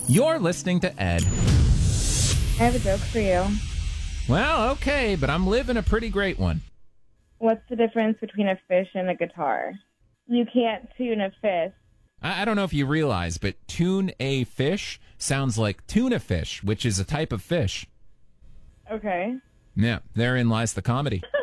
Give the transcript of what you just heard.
You're listening to Ed. I have a joke for you. Well, okay, but I'm living a pretty great one. What's the difference between a fish and a guitar? You can't tune a fish. I don't know if you realize, but tune a fish sounds like tuna fish, which is a type of fish. Okay. Yeah, therein lies the comedy.